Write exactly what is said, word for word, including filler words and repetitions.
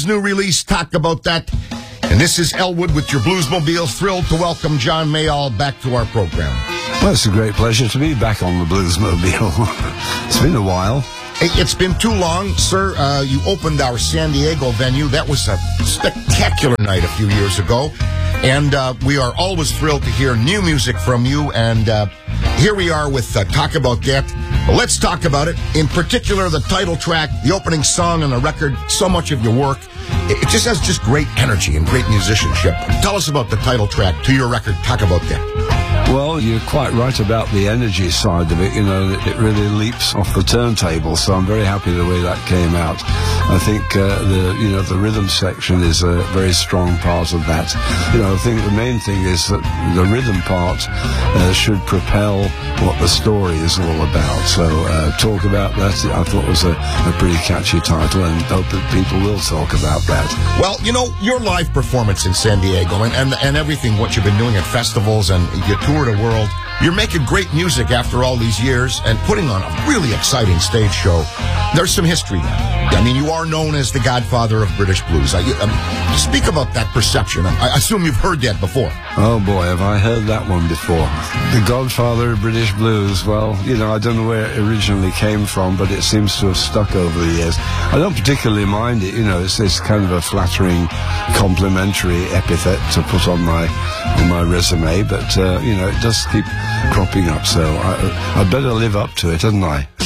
New release, talk about that. And this is Elwood with your Bluesmobile. Thrilled to welcome John Mayall back to our program. Well, it's a great pleasure to be back on the Bluesmobile. It's been a while. It's been too long, sir. Uh, you opened our San Diego venue. That was a spectacular night a few years ago. And uh, we are always thrilled to hear new music from you. And uh, here we are with uh, Talk About That. Well, let's talk about it. In particular, the title track, the opening song on the record, so much of your work. It just has just great energy and great musicianship. Tell us about the title track to your record, Talk About That. Well, you're quite right about the energy side of it. You know, it really leaps off the turntable, so I'm very happy the way that came out. I think uh, the you know the rhythm section is a very strong part of that. You know, I think the main thing is that the rhythm part uh, should propel what the story is all about. So uh, Talk About That, I thought was a, a pretty catchy title, and hope that people will talk about that. Well, you know, your live performance in San Diego and, and, and everything, what you've been doing at festivals and you tour the world, you're making great music after all these years and putting on a really exciting stage show. There's some history there. I mean, you are known as the godfather of British blues. I, um, speak about that perception. I, I assume you've heard that before. Oh boy, have I heard that one before. The godfather of British blues. Well, you know, I don't know where it originally came from, but it seems to have stuck over the years. I don't particularly mind it. You know, it's, it's kind of a flattering, complimentary epithet to put on my on my resume, but uh, you know, it does keep cropping up. So I, I'd better live up to it, hadn't I?